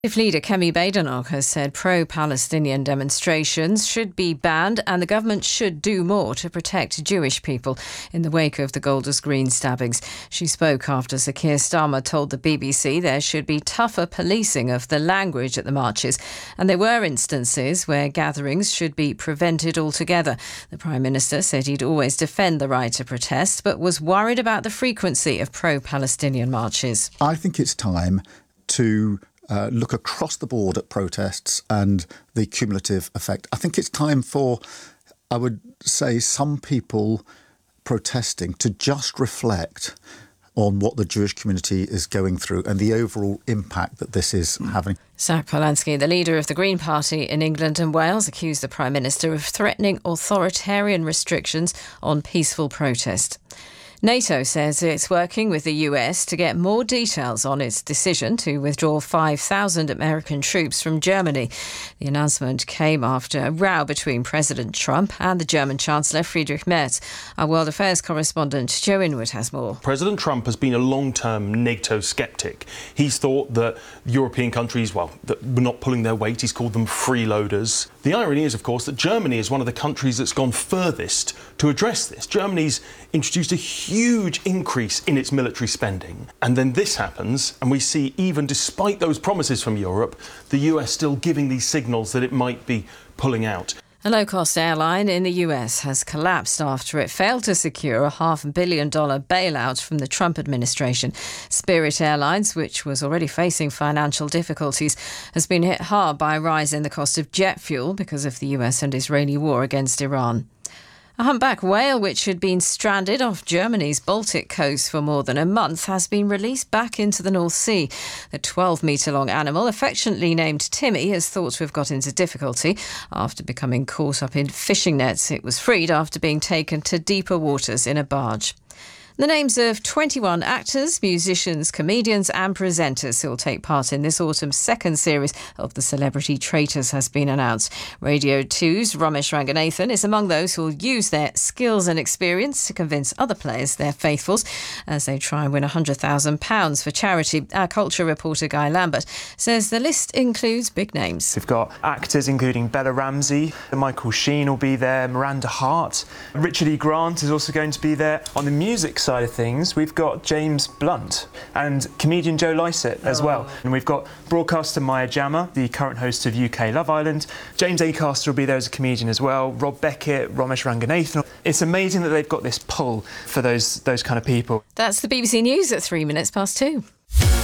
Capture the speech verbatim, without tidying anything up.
Leader Kemi Badenoch has said pro-Palestinian demonstrations should be banned and the government should do more to protect Jewish people in the wake of the Golders Green stabbings. She spoke after Sir Keir Starmer told the B B C there should be tougher policing of the language at the marches, and there were instances where gatherings should be prevented altogether. The Prime Minister said he'd always defend the right to protest, but was worried about the frequency of pro-Palestinian marches. I think it's time to Uh, look across the board at protests and the cumulative effect. I think it's time for, I would say, some people protesting to just reflect on what the Jewish community is going through and the overall impact that this is having. Zach Polanski, the leader of the Green Party in England and Wales, accused the Prime Minister of threatening authoritarian restrictions on peaceful protest. NATO says it's working with the U S to get more details on its decision to withdraw five thousand American troops from Germany. The announcement came after a row between President Trump and the German Chancellor Friedrich Merz. Our World Affairs correspondent Joe Inwood has more. President Trump has been a long-term NATO sceptic. He's thought that European countries, well, that were not pulling their weight. He's called them freeloaders. The irony is, of course, that Germany is one of the countries that's gone furthest to address this. Germany's introduced a huge increase in its military spending. And then this happens, and we see, even despite those promises from Europe, the U S still giving these signals that it might be pulling out. A low-cost airline in the U S has collapsed after it failed to secure a half billion dollar bailout from the Trump administration. Spirit Airlines, which was already facing financial difficulties, has been hit hard by a rise in the cost of jet fuel because of the U S and Israeli war against Iran. A humpback whale, which had been stranded off Germany's Baltic coast for more than a month, has been released back into the North Sea. The twelve-metre-long animal, affectionately named Timmy, is thought to have got into difficulty after becoming caught up in fishing nets. It was freed after being taken to deeper waters in a barge. The names of twenty-one actors, musicians, comedians and presenters who will take part in this autumn's second series of The Celebrity Traitors has been announced. Radio two's Romesh Ranganathan is among those who will use their skills and experience to convince other players they're faithfuls as they try and win one hundred thousand pounds for charity. Our culture reporter Guy Lambert says the list includes big names. We've got actors including Bella Ramsey, Michael Sheen will be there, Miranda Hart, Richard E. Grant is also going to be there. On the music side of things, we've got James Blunt and comedian Joe Lycett as well. And we've got broadcaster Maya Jama, the current host of U K Love Island. James Acaster will be there as a comedian as well. Rob Beckett, Romesh Ranganathan. It's amazing that they've got this pull for those, those kind of people. That's the B B C News at three minutes past two.